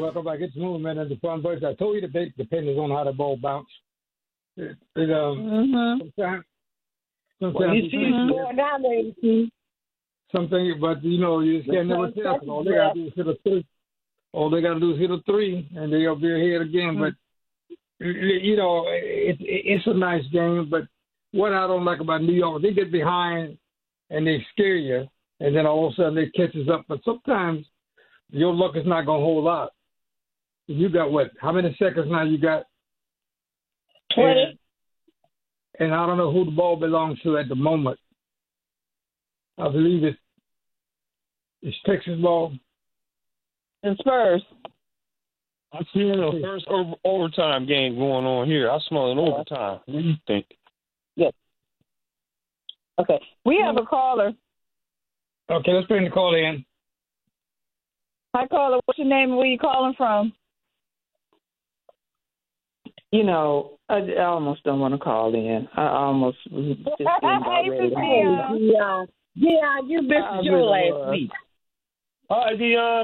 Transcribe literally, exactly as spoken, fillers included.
welcome back. It's movement and the fun voice. I told you the date depends on how the ball bounce. It, it, um, mm-hmm. sometimes, sometimes Well, you see it's going down there, you see. something, but you know, you just can't never tell. All they got to do is hit a three. All they got to do is hit a three, and they'll be ahead again. Mm-hmm. But you know, it, it, it's a nice game. But what I don't like about New York, they get behind and they scare you, and then all of a sudden they catches up. But sometimes your luck is not going to hold out. You got what? How many seconds now you got? twenty. And, and I don't know who the ball belongs to at the moment. I believe it's, it's Texas ball. And Spurs. I see the first over, overtime game going on here. I smell an overtime. What do you think? Yes. Okay. We have a caller. Okay, let's bring the call in. Hi, caller. What's your name and where you calling from? You know, I, I almost don't want to call in. I almost just didn't already. Hey, Dion. Yeah, you missed your last week. Hi, Dion.